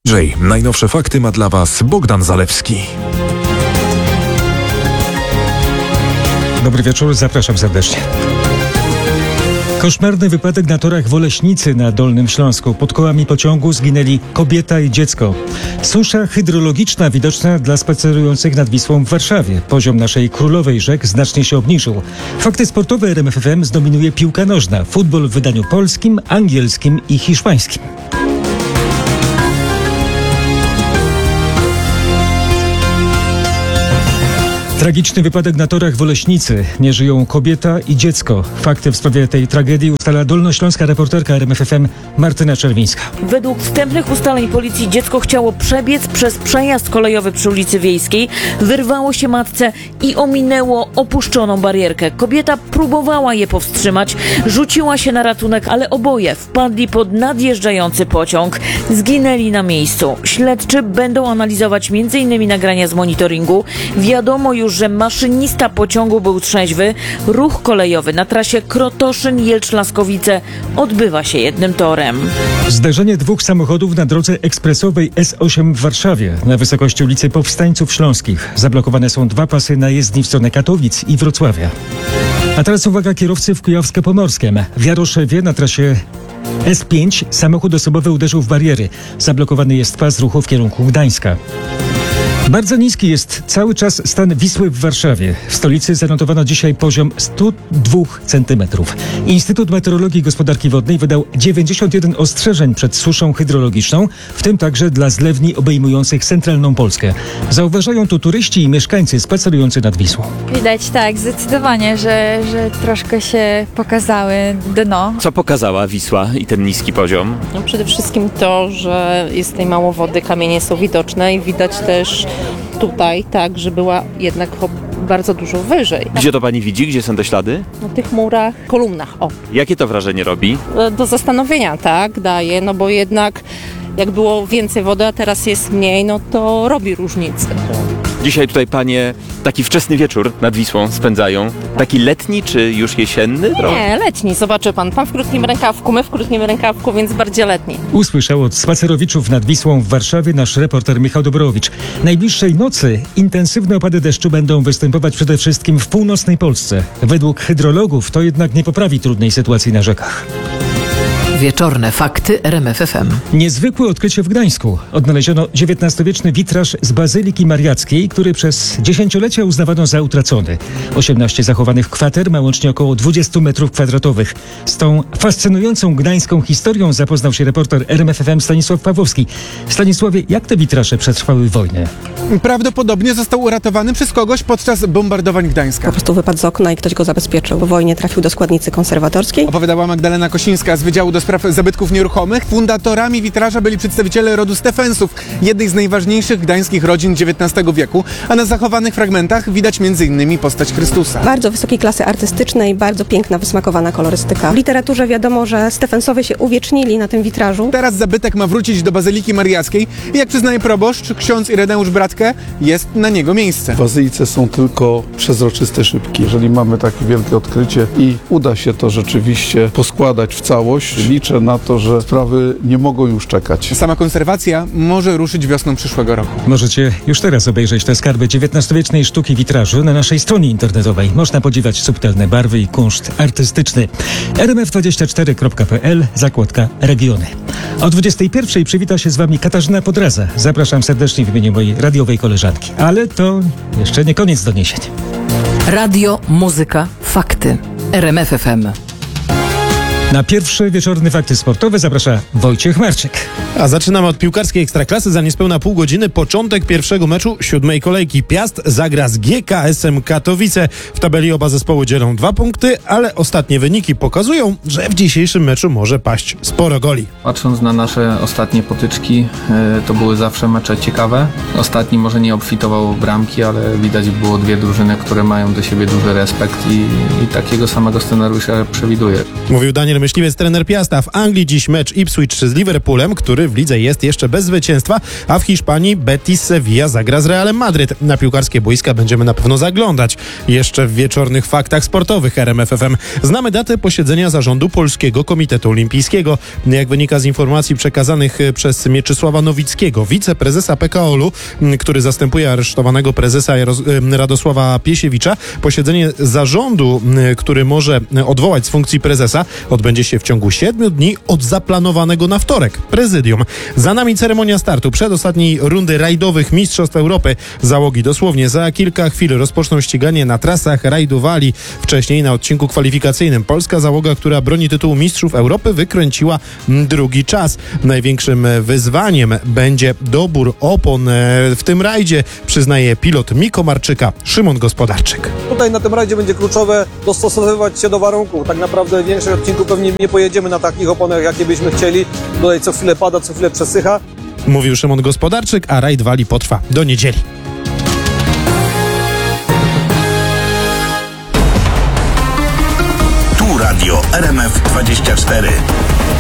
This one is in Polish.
Najnowsze fakty ma dla Was Bogdan Zalewski. Dobry wieczór, zapraszam serdecznie. Koszmarny wypadek na torach w Oleśnicy na Dolnym Śląsku. Pod kołami pociągu zginęli kobieta i dziecko. Susza hydrologiczna widoczna dla spacerujących nad Wisłą w Warszawie. Poziom naszej królowej rzek znacznie się obniżył. Fakty sportowe RMF FM zdominuje piłka nożna, futbol w wydaniu polskim, angielskim i hiszpańskim. Tragiczny wypadek na torach w Oleśnicy. Nie żyją kobieta i dziecko. Fakty w sprawie tej tragedii ustala dolnośląska reporterka RMF FM Martyna Czerwińska. Według wstępnych ustaleń policji dziecko chciało przebiec przez przejazd kolejowy przy ulicy Wiejskiej, wyrwało się matce i ominęło opuszczoną barierkę. Kobieta próbowała je powstrzymać, rzuciła się na ratunek, ale oboje wpadli pod nadjeżdżający pociąg. Zginęli na miejscu. Śledczy będą analizować m.in. nagrania z monitoringu. Wiadomo już, że maszynista pociągu był trzeźwy. Ruch kolejowy na trasie Krotoszyn-Jelcz-Laskowice odbywa się jednym torem. Zderzenie dwóch samochodów na drodze ekspresowej S8 w Warszawie na wysokości ulicy Powstańców Śląskich. Zablokowane są dwa pasy na jezdni w stronę Katowic i Wrocławia. A teraz uwaga kierowcy w Kujawsko-Pomorskiem. W Jaroszewie na trasie S5 samochód osobowy uderzył w bariery. Zablokowany jest pas ruchu w kierunku Gdańska. Bardzo niski jest cały czas stan Wisły w Warszawie. W stolicy zanotowano dzisiaj poziom 102 cm. Instytut Meteorologii i Gospodarki Wodnej wydał 91 ostrzeżeń przed suszą hydrologiczną, w tym także dla zlewni obejmujących centralną Polskę. Zauważają tu turyści i mieszkańcy spacerujący nad Wisłą. Widać tak, zdecydowanie, że troszkę się pokazały dno. Co pokazała Wisła i ten niski poziom? No przede wszystkim to, że jest tutaj mało wody, kamienie są widoczne i widać też tutaj tak, że była jednak bardzo dużo wyżej. Gdzie to pani widzi? Gdzie są te ślady? Na tych murach, kolumnach, o. Jakie to wrażenie robi? Do zastanowienia, tak, daje, no bo jednak jak było więcej wody, a teraz jest mniej, no to robi różnicę. Dzisiaj tutaj panie taki wczesny wieczór nad Wisłą spędzają. Taki letni czy już jesienny? Nie, letni, zobaczy pan w krótkim rękawku, my w krótkim rękawku, więc bardziej letni. Usłyszał od spacerowiczów nad Wisłą w Warszawie nasz reporter Michał Dobrowicz. Najbliższej nocy intensywne opady deszczu będą występować przede wszystkim w północnej Polsce. Według hydrologów to jednak nie poprawi trudnej sytuacji na rzekach. Wieczorne fakty RMF FM. Niezwykłe odkrycie w Gdańsku. Odnaleziono XIX-wieczny witraż z Bazyliki Mariackiej, który przez dziesięciolecia uznawano za utracony. 18 zachowanych kwater ma łącznie około 20 metrów kwadratowych. Z tą fascynującą gdańską historią zapoznał się reporter RMF FM Stanisław Pawłowski. Stanisławie, jak te witraże przetrwały wojnę? Prawdopodobnie został uratowany przez kogoś podczas bombardowań Gdańska. Po prostu wypadł z okna i ktoś go zabezpieczył. Po wojnie trafił do składnicy konserwatorskiej. Opowiadała Magdalena Kosińska z Wydziału do Spraw Zabytków Nieruchomych. Fundatorami witraża byli przedstawiciele rodu Stefensów, jednej z najważniejszych gdańskich rodzin XIX wieku, a na zachowanych fragmentach widać m.in. postać Chrystusa. Bardzo wysokiej klasy artystycznej, bardzo piękna, wysmakowana kolorystyka. W literaturze wiadomo, że Stefensowie się uwiecznili na tym witrażu. Teraz zabytek ma wrócić do Bazyliki Mariackiej i jak przyznaje proboszcz, ksiądz Ireneusz Bratkę, jest na niego miejsce. W bazylice są tylko przezroczyste szybki. Jeżeli mamy takie wielkie odkrycie i uda się to rzeczywiście poskładać w całość, liczę na to, że sprawy nie mogą już czekać. Sama konserwacja może ruszyć wiosną przyszłego roku. Możecie już teraz obejrzeć te skarby XIX-wiecznej sztuki witrażu na naszej stronie internetowej. Można podziwiać subtelne barwy i kunszt artystyczny. rmf24.pl, zakładka Regiony. O 21:00 przywita się z Wami Katarzyna Podraza. Zapraszam serdecznie w imieniu mojej radiowej koleżanki. Ale to jeszcze nie koniec doniesień. Radio, muzyka, fakty. RMF FM. Na pierwsze wieczorne fakty sportowe zaprasza Wojciech Marczyk. A zaczynamy od piłkarskiej Ekstraklasy. Za niespełna pół godziny początek pierwszego meczu 7. kolejki. Piast zagra z GKS-em Katowice. W tabeli oba zespoły dzielą 2 punkty, ale ostatnie wyniki pokazują, że w dzisiejszym meczu może paść sporo goli. Patrząc na nasze ostatnie potyczki, to były zawsze mecze ciekawe. Ostatni może nie obfitował w bramki, ale widać było dwie drużyny, które mają do siebie duży respekt i takiego samego scenariusza przewiduję. Mówił Daniel Daniel Myśliwiec, trener Piasta. W Anglii dziś mecz Ipswich z Liverpoolem, który w lidze jest jeszcze bez zwycięstwa, a w Hiszpanii Betis Sevilla zagra z Realem Madryt. Na piłkarskie boiska będziemy na pewno zaglądać jeszcze w wieczornych faktach sportowych RMF FM. Znamy datę posiedzenia zarządu Polskiego Komitetu Olimpijskiego. Jak wynika z informacji przekazanych przez Mieczysława Nowickiego, wiceprezesa PKOL-u, który zastępuje aresztowanego prezesa Radosława Piesiewicza, posiedzenie zarządu, który może odwołać z funkcji prezesa, odbędzie się w ciągu 7 dni od zaplanowanego na wtorek. Prezydium. Za nami ceremonia startu przedostatniej rundy rajdowych Mistrzostw Europy. Załogi dosłownie za kilka chwil rozpoczną ściganie na trasach rajdu Walii. Wcześniej na odcinku kwalifikacyjnym polska załoga, która broni tytułu Mistrzów Europy, wykręciła drugi czas. Największym wyzwaniem będzie dobór opon w tym rajdzie, przyznaje pilot Mikomarczyka Szymon Gospodarczyk. Tutaj na tym rajdzie będzie kluczowe dostosowywać się do warunków. Tak naprawdę w większych odcinku pewnie nie pojedziemy na takich oponach, jakie byśmy chcieli. Tutaj co chwilę pada, co chwilę przesycha. Mówił Szymon Gospodarczyk, a rajd Walii potrwa do niedzieli. Tu radio RMF 24.